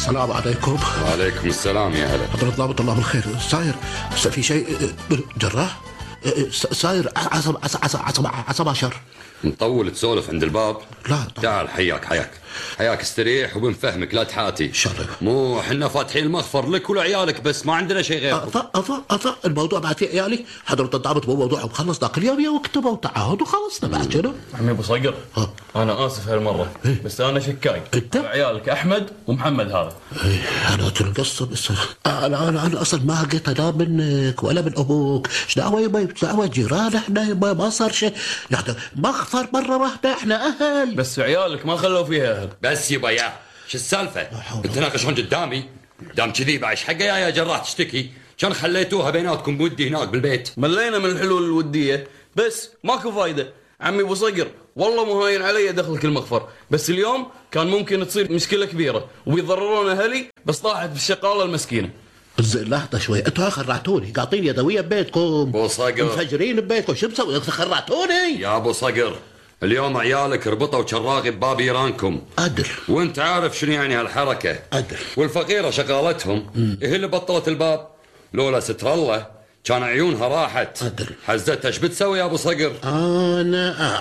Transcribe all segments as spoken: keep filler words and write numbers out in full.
السلام عليكم. وعليكم السلام يا هلا. حضرة ضابط الله بالخير. صاير في شيء جراح؟ صاير عصب عصب عصب عصب عصب عشر. نطول تسولف عند الباب؟ لا طبعا. تعال حياك حياك حياك استريح وبنفهمك لا تحاتي. شرف. مو حنا فاتحين المغفر لك ولعيالك بس ما عندنا شيء غير. أفا أفا أفا الموضوع بعد في عيالي. حضرة الضابط مو موضوع وخلص ذاك اليوم يا وكتبوا وتعهد وخلصنا بعد شنو؟ عمي ابو صقر ها. انا اسف هالمره إيه؟ بس انا شكاي. انت؟ عيالك احمد ومحمد هذا. ايه انا القصه بس انا انا انا اصلا ما لقيتها لا منك ولا من ابوك. ايش دعوه يبا ايش دعوه جيران احنا يبا ما صار شيء يعني مغفر مره واحده احنا اهل. بس عيالك ما خلوا فيها اهل. بس يبا يا شو السالفه؟ تتناقشون قدامي؟ دام كذي بعيش حقه يا يا جراح تشتكي كان خليتوها بيناتكم بودي هناك بالبيت. ملينا من الحلول الوديه بس ماكو فايده. عمي ابو صقر والله مو هاين علي دخلك المغفر بس اليوم كان ممكن تصير مشكله كبيره وبيضررون اهلي بس طاحت بالشقاله المسكينه. زين لحظه شوي انتوا خرعتوني قاطين يدويه ببيتكم ابو صقر مفجرين ببيتكم شو مسوي خرعتوني يا ابو صقر. اليوم عيالك ربطوا شراغي بباب ايرانكم. ادر وانت عارف شنو يعني هالحركه. ادر. والفقيره شغالتهم هي اللي بطلت الباب. لولا ستر الله كان عيونها راحت. أدري. حزتها ايش بتسوي يا ابو صقر؟ انا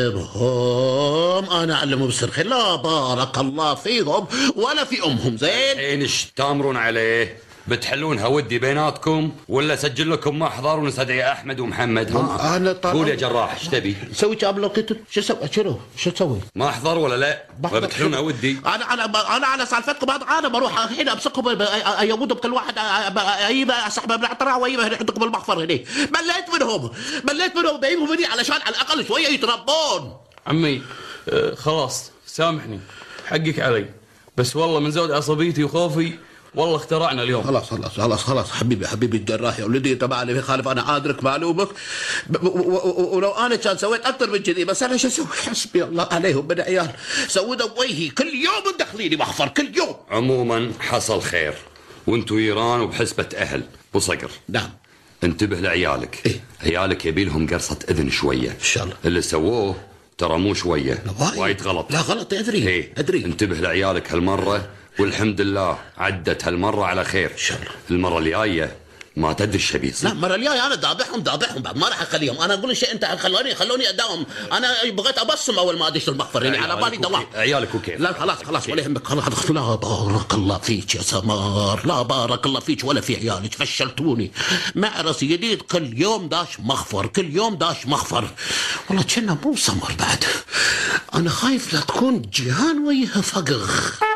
اعلمهم انا اعلمهم بالسرخ لا بارك الله فيهم ولا في امهم. زين الحين ايش تامرون عليه؟ بتحلونها ودي بيناتكم ولا سجل لكم محضر ونستدعي احمد ومحمد؟ ها انا طبعا قول يا جراح ايش تبي؟ سوي كابل لقيت شو سوي شنو شو تسوي؟ محضر ولا لا؟ ولا بتحلونها ودي؟ انا انا انا على سالفتكم انا بروح الحين امسكهم ايودهم كل واحد اجيبه اسحبه من العطره واجيبه عندكم المحفر هنا. مليت منهم مليت منهم بجيبهم مني علشان على الاقل شويه يتربون. عمي آه خلاص سامحني حقك علي بس والله من زود عصبيتي وخوفي والله اخترعنا اليوم. خلاص خلاص خلاص خلاص حبيبي حبيبي الجراح يا ولدي انت ما علي خالف انا ادرك معلومك ولو انا كان سويت اكثر من كذي بس انا شو اسوي؟ حسبي الله عليهم من عيال سودوا بوجهي كل يوم مدخليني محفر كل يوم. عموما حصل خير وانتو ايران وبحسبه اهل. ابو صقر نعم انتبه لعيالك. إيه؟ عيالك يبي لهم قرصه اذن شويه ان شاء الله. اللي سووه ترى مو شويه وايد غلط. لا غلط ادري إيه؟ ادري. انتبه لعيالك هالمره والحمد لله عدت هالمره على خير. ان شاء الله. المره الجايه ما تدري ايش بيصير. لا المره الجايه انا دابحهم دابحهم بعد ما راح اخليهم. انا اقول شيء انت خلوني خلوني اداوم. انا بغيت ابصم اول ما ادش المخفر يعني على بالي دوام. عيالك وكيف؟ لا خلاص خلاص ولا يهمك خلاص. لا بارك الله فيك يا سمار لا بارك الله فيك ولا في عيالك فشلتوني. معرس جديد كل يوم داش مخفر كل يوم داش مخفر. والله كنا مو سمر بعد. انا خايف لا تكون جيهان وياها فقر.